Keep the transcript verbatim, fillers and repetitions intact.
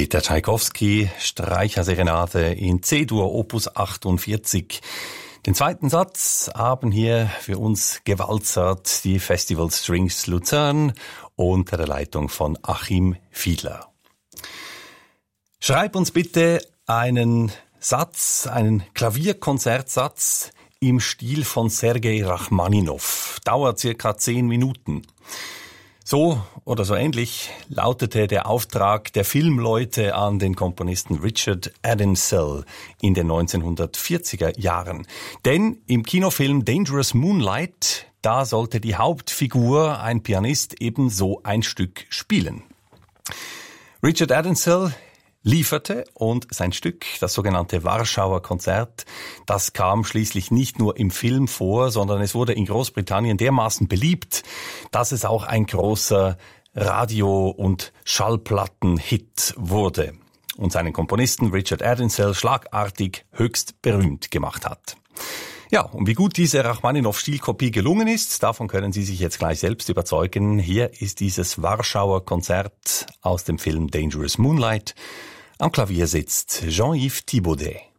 Peter Tschaikowski, Streicherserenade in C-Dur, Opus achtundvierzig. Den zweiten Satz haben hier für uns gewalzert die Festival Strings Luzern unter der Leitung von Achim Fiedler. Schreib uns bitte einen Satz, einen Klavierkonzertsatz im Stil von Sergei Rachmaninow. Dauert circa zehn Minuten. So oder so ähnlich lautete der Auftrag der Filmleute an den Komponisten Richard Addinsell in den neunzehnhundertvierziger Jahren. Denn im Kinofilm Dangerous Moonlight, da sollte die Hauptfigur, ein Pianist, eben so ein Stück spielen. Richard Addinsell lieferte und sein Stück, das sogenannte Warschauer Konzert, das kam schließlich nicht nur im Film vor, sondern es wurde in Großbritannien dermaßen beliebt, dass es auch ein großer Radio- und Schallplatten-Hit wurde und seinen Komponisten Richard Addinsell schlagartig höchst berühmt gemacht hat. Ja, und wie gut diese Rachmaninow-Stilkopie gelungen ist, davon können Sie sich jetzt gleich selbst überzeugen. Hier ist dieses Warschauer Konzert aus dem Film Dangerous Moonlight. Am Klavier sitzt Jean-Yves Thibaudet.